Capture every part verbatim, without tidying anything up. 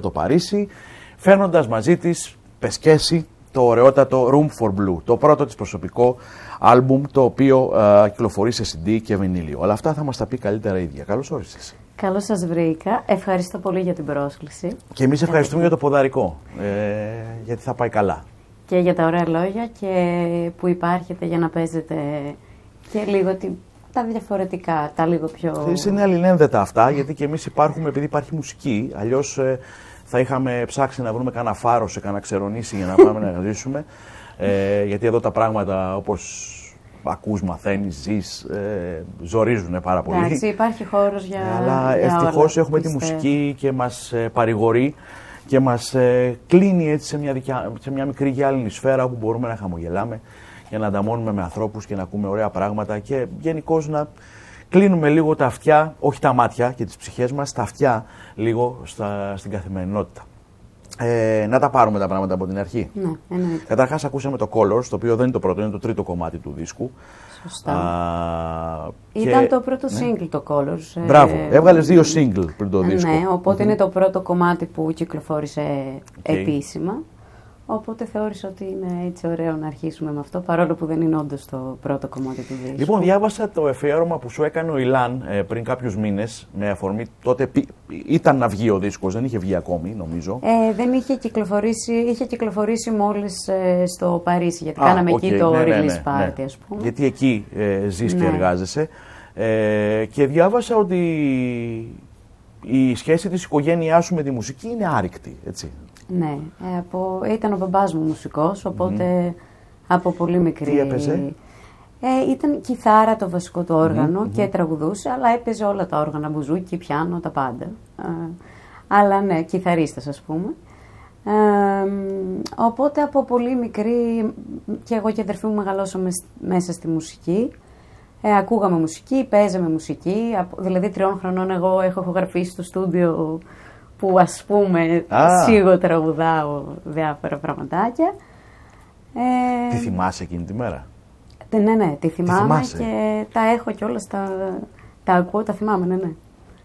το Παρίσι, φέρνοντας μαζί της Πεσκέση, το ωραιότατο Room for Blue, το πρώτο της προσωπικό άλμπουμ, το οποίο α, κυκλοφορεί σε σι ντι και βινίλιο. Όλα αυτά θα μας τα πει καλύτερα η ίδια. Καλώς όρισες. Καλώς σας βρήκα. Ευχαριστώ πολύ για την πρόσκληση. Και εμείς ευχαριστούμε για το ποδαρικό, ε, γιατί θα πάει καλά. Και για τα ωραία λόγια και που υπάρχετε για να παίζετε και λίγο τη, τα διαφορετικά, τα λίγο πιο... Είναι αλληλένδετα αυτά, γιατί και εμείς υπάρχουμε επειδή υπάρχει μουσική, αλλιώς ε, θα είχαμε ψάξει να βρούμε κανένα φάρο σε κανένα ξερονήσι για να πάμε να ζήσουμε, ε, γιατί εδώ τα πράγματα όπως ακούς, μαθαίνεις, ζεις, ε, ζορίζουν πάρα πολύ. Εντάξει, υπάρχει χώρος για Αλλά για ευτυχώς όλα, έχουμε πιστεύω. τη μουσική και μας ε, παρηγορεί και μας ε, κλείνει έτσι σε μια, δικιά, σε μια μικρή γυάλινη σφαίρα όπου μπορούμε να χαμογελάμε για να ανταμώνουμε με ανθρώπους και να ακούμε ωραία πράγματα και γενικώς να κλείνουμε λίγο τα αυτιά, όχι τα μάτια και τις ψυχές μας, τα αυτιά λίγο στα, στην καθημερινότητα. Ε, να τα πάρουμε τα πράγματα από την αρχή. Ναι, εννοείται. Καταρχάς ακούσαμε το Colors, το οποίο δεν είναι το πρώτο, είναι το τρίτο κομμάτι του δίσκου. Σωστά. Α, Ήταν και... το πρώτο ναι. single το Colors. Μπράβο, ε, έβγαλες δύο single πριν το δίσκο. Ναι, οπότε mm-hmm. είναι το πρώτο κομμάτι που κυκλοφόρησε Okay. επίσημα. Οπότε θεώρησα ότι είναι έτσι ωραίο να αρχίσουμε με αυτό, παρόλο που δεν είναι όντως το πρώτο κομμάτι του δίσκου. Λοιπόν, διάβασα το εφιέρωμα που σου έκανε ο Ιλάν ε, πριν κάποιους μήνες, με αφορμή τότε πι, ήταν να βγει ο δίσκος, δεν είχε βγει ακόμη νομίζω. Ε, δεν είχε κυκλοφορήσει, είχε κυκλοφορήσει μόλις ε, στο Παρίσι, γιατί Α, κάναμε okay, εκεί το ναι, ναι, release ναι, party, ναι. ας πούμε. Γιατί εκεί ε, ζεις Ναι. και εργάζεσαι. Ε, και διάβασα ότι η σχέση της οικογένειάς σου με τη μουσική είναι άρρηκτη, έτσι. Ναι, ε, από, ήταν ο μπαμπάς μου μουσικός, οπότε mm. από πολύ μικρή... Τι έπαιζε? Ε, ήταν κιθάρα το βασικό του όργανο mm-hmm. και τραγουδούσε, αλλά έπαιζε όλα τα όργανα, μπουζούκι, πιάνο, τα πάντα. Ε, αλλά ναι, κιθαρίστας ας πούμε. Ε, οπότε από πολύ μικρή και εγώ και η αδερφή μου μεγαλώσαμε μέσα στη μουσική. Ε, ακούγαμε μουσική, παίζαμε μουσική, δηλαδή τριών χρονών εγώ έχω ηχογραφήσει στο στούντιο που ας πούμε ah. σίγουρα τραγουδάω διάφορα πραγματάκια. Ε, τι θυμάσαι εκείνη τη μέρα? Ναι, ναι, ναι, τη θυμάμαι τη και τα έχω κιόλας, τα, τα ακούω, τα θυμάμαι, ναι, ναι.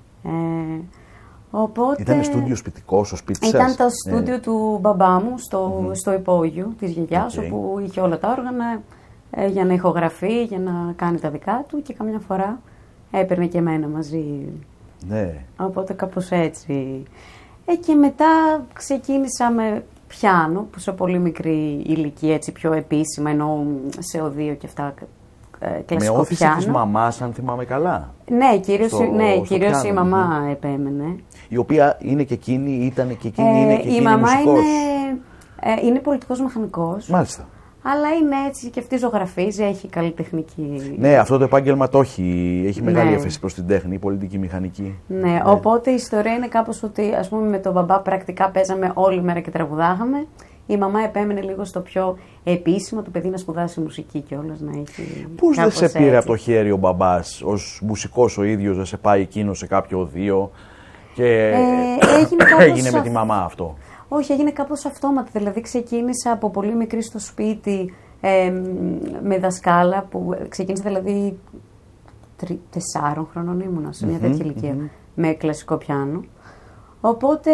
Ε, οπότε... Ήταν στούντιο σπιτικό στο σπίτι Ήταν σας? το στούντιο yeah. του μπαμπά μου στο, mm-hmm. στο υπόγειο της γιαγιάς, okay. όπου είχε όλα τα όργανα ε, για να ηχογραφεί, για να κάνει τα δικά του και καμιά φορά έπαιρνε και εμένα μαζί. Ναι. Οπότε κάπως έτσι. Ε, και μετά ξεκίνησα με πιάνο, που σε πολύ μικρή ηλικία, έτσι πιο επίσημα, ενώ σε οδείο και αυτά, ε, κλασικό με όθηση πιάνο. της μαμάς, αν θυμάμαι καλά. Ναι, κυρίως, στο, ναι, στο κυρίως πιάνο, η μαμά ναι. επέμενε. Η οποία είναι και εκείνη, ήταν και εκείνη, ε, είναι και εκείνη η μαμά μουσικός. είναι, ε, είναι πολιτικός μηχανικός. Μάλιστα. Αλλά είναι έτσι και αυτή ζωγραφίζει, έχει καλλιτεχνική. Ναι, αυτό το επάγγελμα το έχει. Έχει μεγάλη ναι. έφεση προς την τέχνη, η πολιτική μηχανική. Ναι, ναι, οπότε η ιστορία είναι κάπως ότι, ας πούμε, με τον μπαμπά πρακτικά παίζαμε όλη μέρα και τραγουδάγαμε. Η μαμά επέμενε λίγο στο πιο επίσημο, το παιδί να σπουδάσει μουσική κιόλας, να έχει. Πώς δεν σε πήρε έτσι. από το χέρι ο μπαμπάς, ως μουσικός ο ίδιος, να σε πάει εκείνο σε κάποιο οδείο και ε, έγινε, έγινε με αυ... τη μαμά αυτό? Όχι, έγινε κάπως αυτόματα. Δηλαδή ξεκίνησα από πολύ μικρή στο σπίτι ε, με δασκάλα που ξεκίνησα δηλαδή τρι, τεσσάρων χρονών ήμουνα σε μια mm-hmm, τέτοια ηλικία mm-hmm. με κλασικό πιάνο. Οπότε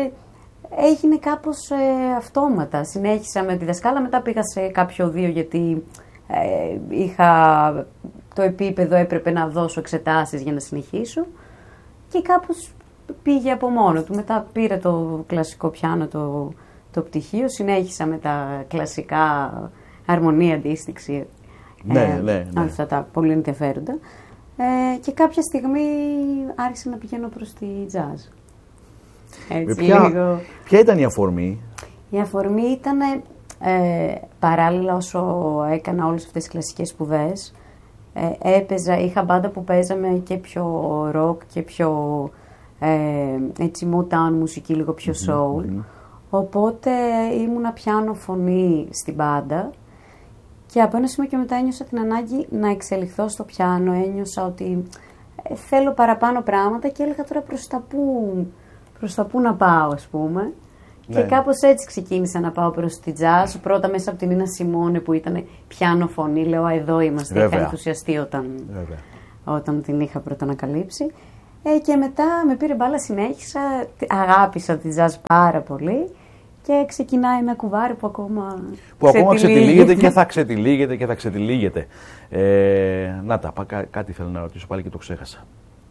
έγινε κάπως ε, αυτόματα. Συνέχισα με τη δασκάλα, μετά πήγα σε κάποιο οδείο γιατί ε, είχα το επίπεδο, έπρεπε να δώσω εξετάσεις για να συνεχίσω και κάπως πήγε από μόνο του. Μετά πήρε το κλασικό πιάνο το, το πτυχίο, συνέχισα με τα κλασικά αρμονία, αντίστοιξη, ναι, ε, ναι, ναι. αυτά τα πολύ ενδιαφέροντα. Ε, και κάποια στιγμή άρχισα να πηγαίνω προς τη jazz. Έτσι, ποια, λίγο... ποια ήταν η αφορμή? Η αφορμή ήταν ε, παράλληλα όσο έκανα όλες αυτές τις κλασικές σπουδές. Ε, έπαιζα, είχα μπάντα που παίζαμε και πιο rock και πιο ε, έτσι Motown μουσική, λίγο πιο soul. Mm-hmm. Οπότε ήμουνα πιάνο φωνή στην μπάντα και από ένα σημείο και μετά ένιωσα την ανάγκη να εξελιχθώ στο πιάνο. Ένιωσα ότι ε, θέλω παραπάνω πράγματα και έλεγα τώρα προς τα πού, προς τα πού να πάω, ας πούμε. Ναι. Και κάπως έτσι ξεκίνησα να πάω προς τη jazz. Πρώτα μέσα από την Νίνα Σιμόνε που ήταν πιάνο φωνή. Λέω εδώ είμαστε. Είχα ενθουσιαστεί όταν, όταν την είχα πρώτα ανακαλύψει. Ε, και μετά με πήρε μπάλα, συνέχισα, αγάπησα τη jazz πάρα πολύ και ξεκινάει ένα κουβάρι που ακόμα που ακόμα ξετυλίγεται και θα ξετυλίγεται και θα ξετυλίγεται. Ε, να τα, κά, κάτι θέλω να ρωτήσω πάλι και το ξέχασα.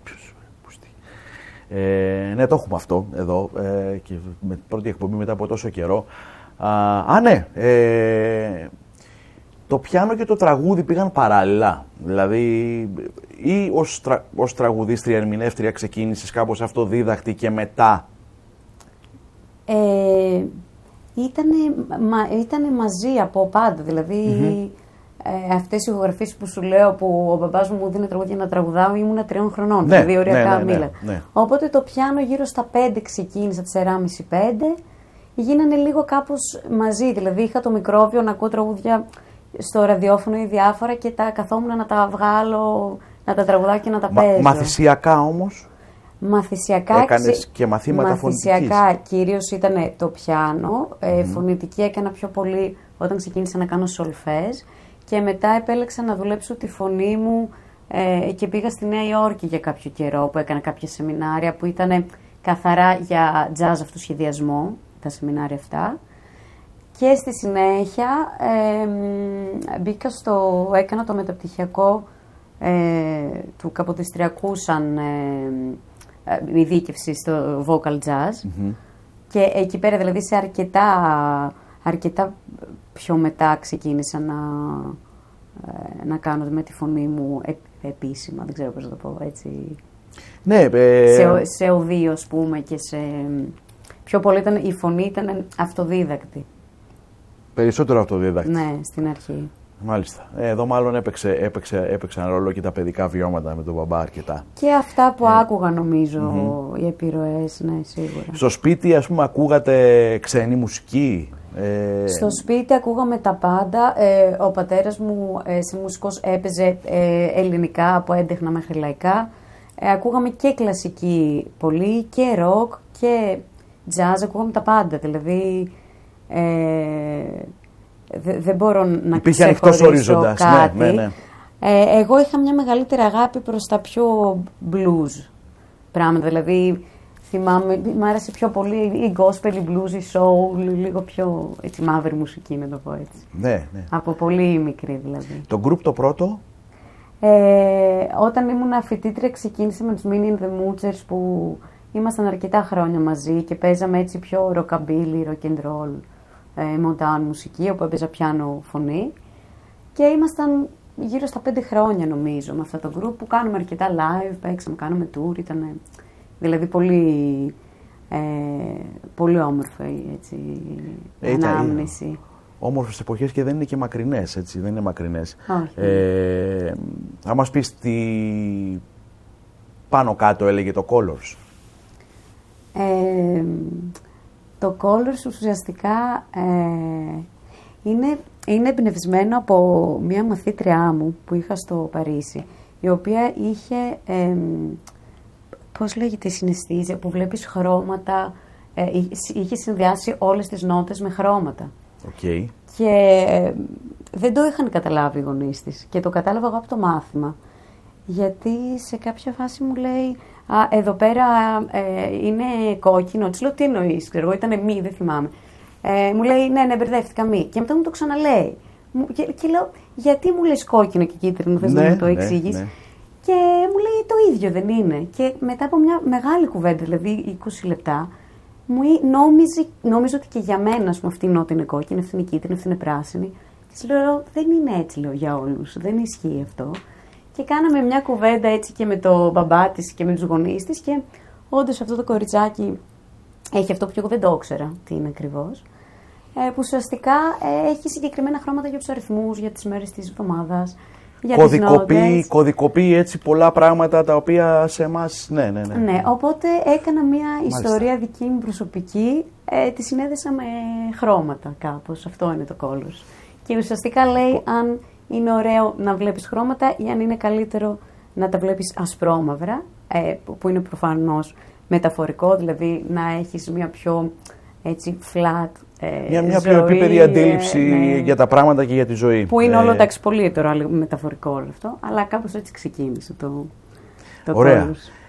Ε, ναι, το έχουμε αυτό εδώ ε, και με πρώτη εκπομπή μετά από τόσο καιρό. Α, α ναι, ε, το πιάνο και το τραγούδι πήγαν παράλληλα. Δηλαδή, ή ως, τρα, ως τραγουδίστρια, ερμηνεύτρια ξεκίνησες κάπως αυτοδίδακτη και μετά. Ε, ήτανε, μα, ήτανε μαζί από πάντα, δηλαδή mm-hmm. ε, αυτές οι ηχογραφίες που σου λέω που ο μπαμπάς μου μου δίνει τραγούδια να τραγουδάω ήμουνα τριών χρονών, ναι, δηλαδή ωριακά ναι, ναι, μίλα. Ναι, ναι. Οπότε το πιάνο γύρω στα πέντε ξεκίνησα, τεσσεράμισι πέντε, γίνανε λίγο κάπως μαζί, δηλαδή είχα το μικρόβιο να ακούω τραγούδια στο ραδιόφωνο ή διάφορα και τα καθόμουν να τα βγάλω, να τα τραγουδάω και να τα Μα, παίζω. Μαθησιακά όμως. Μαθησιακά έκανες και μαθήματα μαθησιακά, φωνητικής. Μαθησιακά κυρίως ήταν το πιάνο, Mm. ε, φωνητική έκανα πιο πολύ όταν ξεκίνησα να κάνω σολφές και μετά επέλεξα να δουλέψω τη φωνή μου ε, και πήγα στη Νέα Υόρκη για κάποιο καιρό που έκανα κάποια σεμινάρια που ήταν καθαρά για jazz αυτοσχεδιασμό, τα σεμινάρια αυτά. Και στη συνέχεια ε, μπήκα στο, έκανα το μεταπτυχιακό ε, του Καποδιστριακού σαν ε, ε, ειδίκευση στο vocal jazz mm-hmm. και εκεί πέρα δηλαδή σε αρκετά, αρκετά πιο μετά ξεκίνησα να, ε, να κάνω με τη φωνή μου ε, επίσημα, δεν ξέρω πώς να το πω έτσι. Ναι, ε... σε, σε οδείο ας πούμε και σε... Πιο πολύ ήταν, η φωνή ήταν αυτοδίδακτη. Περισσότερο αυτοδίδακτη. Ναι, στην αρχή. Μάλιστα. Εδώ μάλλον έπαιξε, έπαιξε, έπαιξε ένα ρόλο και τα παιδικά βιώματα με τον μπαμπά αρκετά. Και αυτά που ε, άκουγα νομίζω, mm-hmm. οι επιρροές, ναι, σίγουρα. Στο σπίτι, ας πούμε, ακούγατε ξένη μουσική. Ε... Στο σπίτι ακούγαμε τα πάντα. Ε, ο πατέρας μου ε, σε μουσικός έπαιζε ε, ελληνικά από έντεχνα μέχρι λαϊκά. Ε, ακούγαμε και κλασική πολύ και ροκ και jazz, ακούγαμε τα πάντα. Δηλαδή... Ε, δεν δε μπορώ να υπήρχε ξεχωρίσω κάτι. Ναι, ναι, ναι. Ε, εγώ είχα μια μεγαλύτερη αγάπη προς τα πιο blues πράγματα. Δηλαδή, θυμάμαι, μου άρεσε πιο πολύ η gospel, η blues, η soul, λίγο πιο έτσι, μαύρη μουσική, να το πω έτσι. Ναι, ναι. Από πολύ μικρή δηλαδή. Το group το πρώτο? Ε, όταν ήμουν φοιτήτρια ξεκίνησα με τους Minnie and the Moochers που ήμασταν αρκετά χρόνια μαζί και παίζαμε έτσι πιο rockabilly, rock and roll, ε, Motown μουσική, όπου έπαιζα πιάνο φωνή. Και ήμασταν γύρω στα πέντε χρόνια νομίζω με αυτό το group που κάνουμε αρκετά live, παίξαμε, κάνουμε tour, ήταν δηλαδή πολύ, ε, πολύ όμορφη έτσι, ε, ανάμνηση. Όμορφες εποχές και δεν είναι και μακρινές, έτσι, δεν είναι μακρινές. Όχι. Ε, θα μας πεις τι πάνω κάτω έλεγε το Colors. Ε, το Colors ουσιαστικά ε, είναι, είναι εμπνευσμένο από μια μαθήτριά μου που είχα στο Παρίσι, η οποία είχε, ε, πώς λέγεται η συναισθήση, που βλέπεις χρώματα, ε, είχε συνδυάσει όλες τις νότες με χρώματα. Okay. Και ε, δεν το είχαν καταλάβει οι γονείς της και το κατάλαβα εγώ από το μάθημα, γιατί σε κάποια φάση μου λέει «Α, εδώ πέρα ε, είναι κόκκινο». Της λέω «Τι εννοείς?» Ξέρω εγώ, ήταν μη, δεν θυμάμαι. Ε, μου λέει «Ναι, ναι, μπερδεύτηκα μη». Και μετά μου το ξαναλέει. Και, και λέω «Γιατί μου λες κόκκινο και κίτρινο, θες ναι, να μου το εξηγείς?» Ναι, ναι. Και μου λέει «Το ίδιο δεν είναι?» Και μετά από μια μεγάλη κουβέντα, δηλαδή είκοσι λεπτά, μου νόμιζε, νόμιζε ότι και για μένα πούμε, αυτή η νότα είναι κόκκινη, αυτή είναι κίτρινη, αυτή είναι πράσινη. Και της λέω «Δεν είναι έτσι», λέω, για όλους, δεν ισχύει αυτό. Και κάναμε μια κουβέντα έτσι και με το μπαμπά της και με τους γονείς της και όντως αυτό το κοριτσάκι έχει αυτό που εγώ δεν το ήξερα τι είναι ακριβώς, ε, που ουσιαστικά ε, έχει συγκεκριμένα χρώματα για τους αριθμούς, για τις μέρες της εβδομάδας, για κωδικοποιεί, τις νότες. Κωδικοποιεί έτσι πολλά πράγματα τα οποία σε εμάς, ναι, ναι, ναι. Ναι, οπότε έκανα μια Μάλιστα. ιστορία δική μου προσωπική, ε, τη συνέδεσα με χρώματα κάπως, αυτό είναι το Colors. Και ουσιαστικά λέει αν είναι ωραίο να βλέπεις χρώματα ή αν είναι καλύτερο να τα βλέπεις ασπρόμαυρα, ε, που είναι προφανώς μεταφορικό, δηλαδή να έχεις μια πιο έτσι flat ε, μια, μια ζωή, πιο επίπεδη αντίληψη ε, ναι, για τα πράγματα και για τη ζωή. Που είναι ε, όλο ταξιπολίτωρο μεταφορικό όλο αυτό, αλλά κάπως έτσι ξεκίνησε το, το Ωραία. Colors.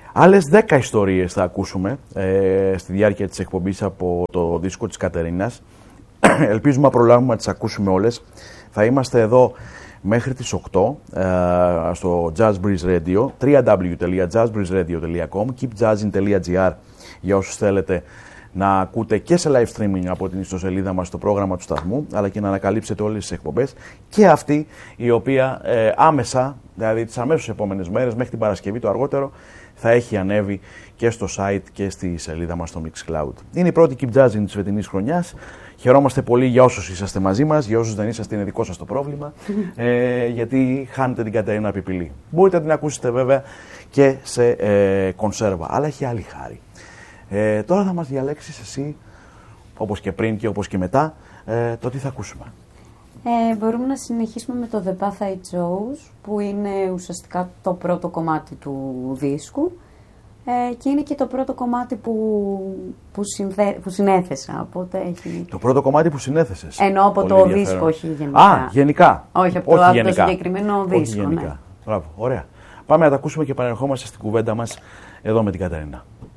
Άλλες δέκα ιστορίες θα ακούσουμε ε, στη διάρκεια της εκπομπής από το δίσκο της Κατερίνας. Ελπίζουμε να προλάβουμε να τις ακούσουμε όλες. Θα είμαστε εδώ μέχρι τις οκτώ ε, στο Jazz Breeze Radio, double-u double-u double-u τελεία jazz breeze radio τελεία com, keep jazzing τελεία gr για όσους θέλετε να ακούτε και σε live streaming από την ιστοσελίδα μας το πρόγραμμα του σταθμού, αλλά και να ανακαλύψετε όλες τις εκπομπές, και αυτή η οποία ε, άμεσα, δηλαδή τις αμέσως επόμενες μέρες, μέχρι την Παρασκευή το αργότερο, θα έχει ανέβει και στο site και στη σελίδα μας στο Mixcloud. Είναι η πρώτη Keep Jazzing της φετινής χρονιάς. Χαιρόμαστε πολύ για όσους είσαστε μαζί μας, για όσους δεν είσαστε είναι δικό σας το πρόβλημα, ε, γιατί χάνετε την Κατερίνα Πιπηλή. Μπορείτε να την ακούσετε βέβαια και σε ε, κονσέρβα, αλλά έχει άλλη χάρη. Ε, τώρα θα μας διαλέξεις εσύ, όπως και πριν και όπως και μετά, ε, το τι θα ακούσουμε. Ε, μπορούμε να συνεχίσουμε με το The Path I Chose, που είναι ουσιαστικά το πρώτο κομμάτι του δίσκου ε, και είναι και το πρώτο κομμάτι που, που, συνδε, που συνέθεσα. Οπότε έχει... Το πρώτο κομμάτι που συνέθεσες. Εννοώ από το δίσκο, όχι γενικά. Α, γενικά. Όχι, από το, όχι από το συγκεκριμένο δίσκο. Όχι γενικά. Ναι. Μπράβο, ωραία. Πάμε να τα ακούσουμε και επανερχόμαστε στην κουβέντα μας εδώ με την Κατερίνα.